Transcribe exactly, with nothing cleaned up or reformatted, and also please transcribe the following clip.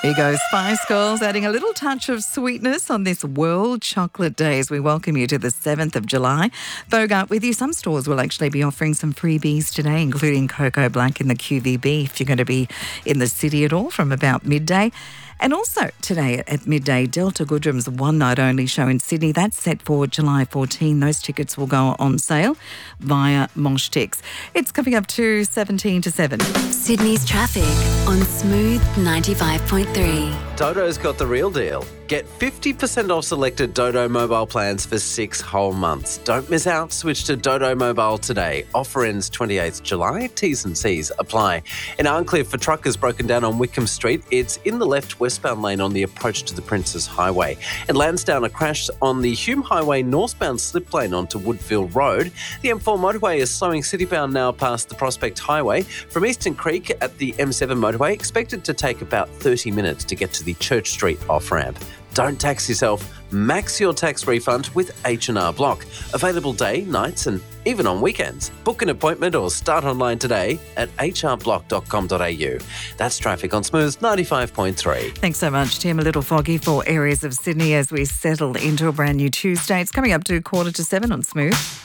Here goes Spice Girls, adding a little touch of sweetness on this World Chocolate Day as we welcome you to the seventh of July. Bogart with you. Some stores will actually be offering some freebies today, including Cocoa Black in the Q V B if you're going to be in the city at all from about midday. And also today at midday, Delta Goodrum's one night only show in Sydney. That's set for July fourteenth. Those tickets will go on sale via Moshtix. It's coming up to seventeen to seven. Sydney's traffic on Smooth ninety-five point three. Dodo's got the real deal. Get fifty percent off selected Dodo mobile plans for six whole months. Don't miss out. Switch to Dodo Mobile today. Offer ends twenty-eighth of July. T's and C's apply. In Arncliffe, for truckers broken down on Wickham Street, it's in the left westbound lane on the approach to the Princes Highway. In Lansdowne, a crash on the Hume Highway northbound slip lane onto Woodfield Road. The M four motorway is slowing citybound now past the Prospect Highway. From Eastern Creek at the M seven motorway, expected to take about thirty minutes to get to the Church Street off-ramp. Don't tax yourself. Max your tax refund with H and R Block. Available day, nights and even on weekends. Book an appointment or start online today at h r block dot com dot a u. That's traffic on Smooth ninety-five point three. Thanks so much, Tim. A little foggy for areas of Sydney as we settle into a brand new Tuesday. It's coming up to quarter to seven on Smooth.